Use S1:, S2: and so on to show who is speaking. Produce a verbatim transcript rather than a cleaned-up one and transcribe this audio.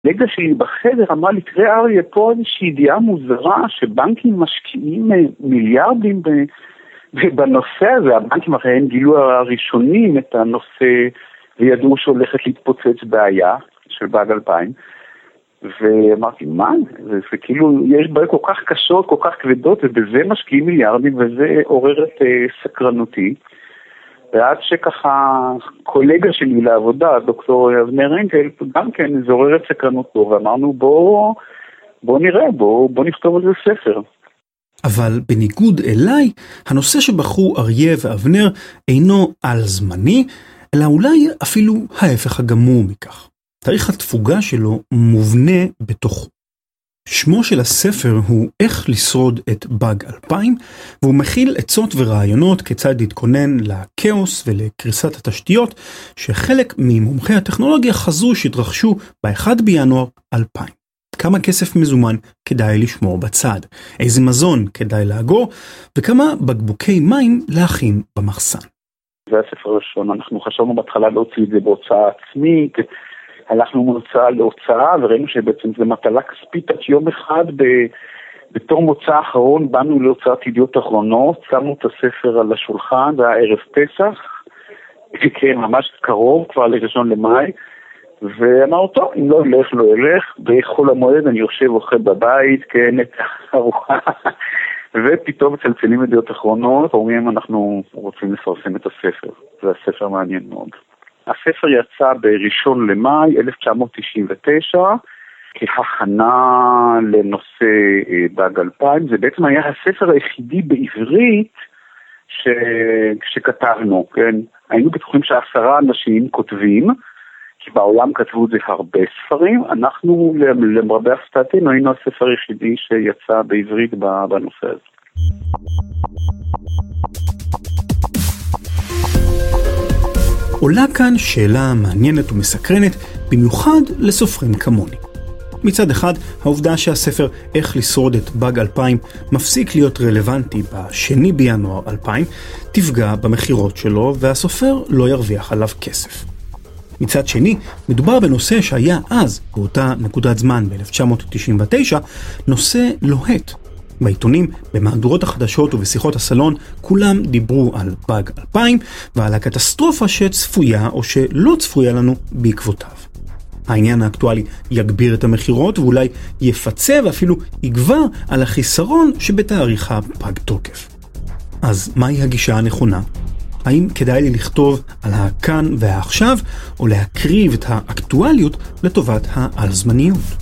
S1: הקולגה שלי בחדר אמר לי, תראה אריה, פה איזושהי ידיעה מוזרה שבנקים משקיעים מיליארדים בנושא הזה. הבנקים אחרי הם גילו הראשונים את הנושא וידעו שהולכת להתפוצץ בעיה של באג אלפיים. ואמרתי, מה? זה, זה כאילו, יש בעיה כל כך קשות, כל כך כבדות, ובזה משקיעים מיליארדים, וזה עורר את אה, סקרנותי. ועד שככה קולגה שלי לעבודה, דוקטור אבנר אנגל, גם כן זה עורר את סקרנותו, ואמרנו בוא, בוא נראה, בוא, בוא נכתוב על זה ספר.
S2: אבל בניגוד אליי, הנושא שבחרו אריה ואבנר אינו על זמני, אלא אולי אפילו ההפך הגמור מכך. תאריך התפוגה שלו מובנה בתוכו. שמו של הספר הוא איך לשרוד את באג אלפיים, והוא מכיל עצות ורעיונות כיצד להתכונן לכאוס ולקריסת התשתיות, שחלק ממומחי הטכנולוגיה חזו שהתרחשו ב-אחד בינואר אלפיים. כמה כסף מזומן כדאי לשמור בצד, איזה מזון כדאי לאגור, וכמה בקבוקי מים להכין במחסן.
S1: זה הספר הראשון, אנחנו חשבנו בהתחלה להוציא את זה בהוצאה עצמית, הלכנו מהוצאה להוצאה וראינו שבעצם זה מטלה כספית, עד יום אחד ב... בתור מוצא האחרון באנו להוצאת ידיעות אחרונות, שמנו את הספר על השולחן, זה היה ערב פסח, כן, ממש קרוב, כבר לראשון למאי, ואמרנו, טוב, אם לא ילך, לא ילך, בחול המועד אני יושב אוכל בבית, כן, את הארוחה, ופתאום מצלצלים ידיעות אחרונות, אומרים, אנחנו רוצים לפרסם את הספר, זה הספר מעניין מאוד. הספר יצא בראשון למאי אלף תשע מאות תשעים ותשע, כהכנה לנושא באג אלפיים, זה בעצם היה הספר היחידי בעברית ש... שכתבנו, כן? היינו בטוחים שעשרה אנשים כותבים, כי בעולם כתבו את זה הרבה ספרים, אנחנו למרבה הפתעתנו היינו הספר היחידי שיצא בעברית בנושא הזה.
S2: עולה כאן שאלה מעניינת ומסקרנת, במיוחד לסופרים כמוני. מצד אחד, העובדה שהספר איך לשרוד את באג אלפיים מפסיק להיות רלוונטי בשני בינואר אלפיים, תפגע במחירות שלו והסופר לא ירוויח עליו כסף. מצד שני, מדובר בנושא שהיה אז, באותה נקודת זמן ב-אלף תשע מאות תשעים ותשע, נושא לוהט. בעיתונים, במהדורות החדשות ובשיחות הסלון, כולם דיברו על באג אלפיים ועל הקטסטרופה שצפויה או שלא צפויה לנו בעקבותיו. העניין האקטואלי יגביר את המחירות ואולי יפצה ואפילו יגבר על החיסרון שבתאריך הפג תוקף. אז מהי הגישה הנכונה? האם כדאי לי לכתוב על הכאן והעכשיו או להקריב את האקטואליות לטובת העל זמניות?